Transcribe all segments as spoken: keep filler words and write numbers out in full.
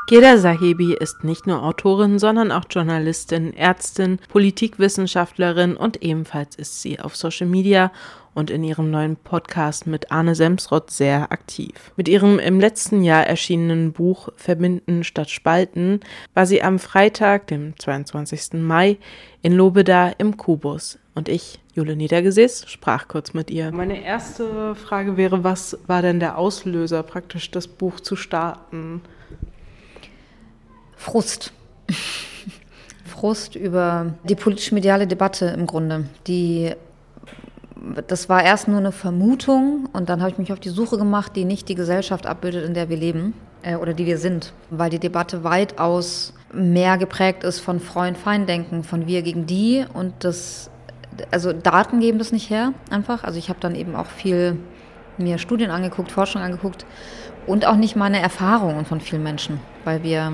Gheda Sahebi ist nicht nur Autorin, sondern auch Journalistin, Ärztin, Politikwissenschaftlerin und ebenfalls ist sie auf Social Media und in ihrem neuen Podcast mit Arne Semsrott sehr aktiv. Mit ihrem im letzten Jahr erschienenen Buch Verbinden statt Spalten war sie am Freitag, dem zweiundzwanzigsten Mai, in Lobeda im Kubus. Und ich, Jule Niedergesäß, sprach kurz mit ihr. Meine erste Frage wäre, was war denn der Auslöser, praktisch das Buch zu starten? Frust. Frust über die politisch-mediale Debatte im Grunde. Die, das war erst nur eine Vermutung und dann habe ich mich auf die Suche gemacht, die nicht die Gesellschaft abbildet, in der wir leben äh, oder die wir sind. Weil die Debatte weitaus mehr geprägt ist von Freund-Feind-Denken, von wir gegen die und das, also Daten geben das nicht her einfach. Also ich habe dann eben auch viel mir Studien angeguckt, Forschung angeguckt und auch nicht meine Erfahrungen von vielen Menschen, weil wir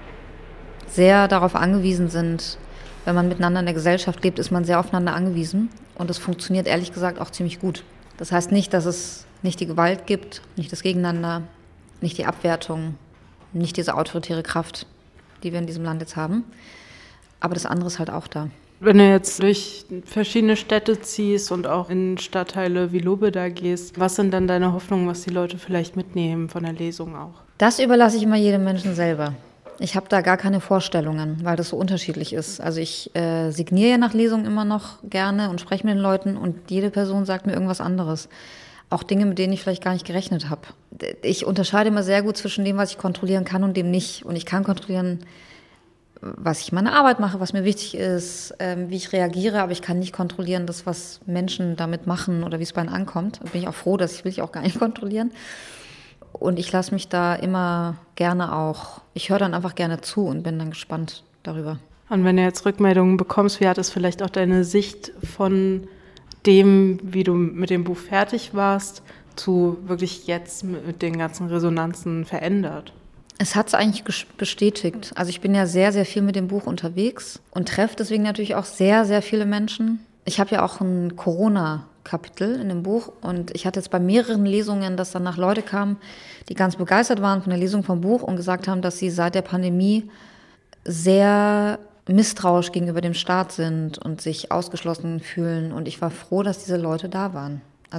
sehr darauf angewiesen sind, wenn man miteinander in der Gesellschaft lebt, ist man sehr aufeinander angewiesen und das funktioniert ehrlich gesagt auch ziemlich gut. Das heißt nicht, dass es nicht die Gewalt gibt, nicht das Gegeneinander, nicht die Abwertung, nicht diese autoritäre Kraft, die wir in diesem Land jetzt haben, aber das andere ist halt auch da. Wenn du jetzt durch verschiedene Städte ziehst und auch in Stadtteile wie Lobeda gehst, was sind dann deine Hoffnungen, was die Leute vielleicht mitnehmen von der Lesung auch? Das überlasse ich immer jedem Menschen selber. Ich habe da gar keine Vorstellungen, weil das so unterschiedlich ist. Also ich äh, signiere ja nach Lesungen immer noch gerne und spreche mit den Leuten und jede Person sagt mir irgendwas anderes. Auch Dinge, mit denen ich vielleicht gar nicht gerechnet habe. Ich unterscheide immer sehr gut zwischen dem, was ich kontrollieren kann und dem nicht. Und ich kann kontrollieren, was ich meine Arbeit mache, was mir wichtig ist, ähm, wie ich reagiere, aber ich kann nicht kontrollieren, das, was Menschen damit machen oder wie es bei ihnen ankommt. Da bin ich auch froh, dass ich will ich auch gar nicht kontrollieren. Und ich lasse mich da immer gerne auch, ich höre dann einfach gerne zu und bin dann gespannt darüber. Und wenn du jetzt Rückmeldungen bekommst, wie hat es vielleicht auch deine Sicht von dem, wie du mit dem Buch fertig warst, zu wirklich jetzt mit den ganzen Resonanzen verändert? Es hat es eigentlich bestätigt. Also ich bin ja sehr, sehr viel mit dem Buch unterwegs und treffe deswegen natürlich auch sehr, sehr viele Menschen. Ich habe ja auch ein Corona-Kapitel in dem Buch und ich hatte jetzt bei mehreren Lesungen, dass danach Leute kamen, die ganz begeistert waren von der Lesung vom Buch und gesagt haben, dass sie seit der Pandemie sehr misstrauisch gegenüber dem Staat sind und sich ausgeschlossen fühlen. Und ich war froh, dass diese Leute da waren.